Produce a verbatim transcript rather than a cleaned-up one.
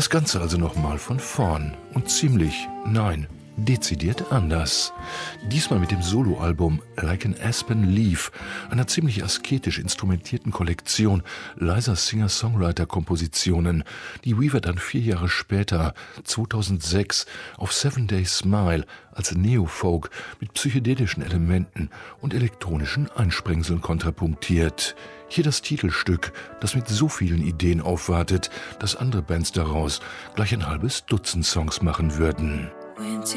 Das Ganze also nochmal von vorn und ziemlich, nein, dezidiert anders. Diesmal mit dem Soloalbum Like an Aspen Leaf, einer ziemlich asketisch instrumentierten Kollektion leiser Singer-Songwriter-Kompositionen, die Weaver dann vier Jahre später, zweitausendsechs, auf Seven Day Smile als Neofolk mit psychedelischen Elementen und elektronischen Einsprengseln kontrapunktiert. Hier das Titelstück, das mit so vielen Ideen aufwartet, dass andere Bands daraus gleich ein halbes Dutzend Songs machen würden.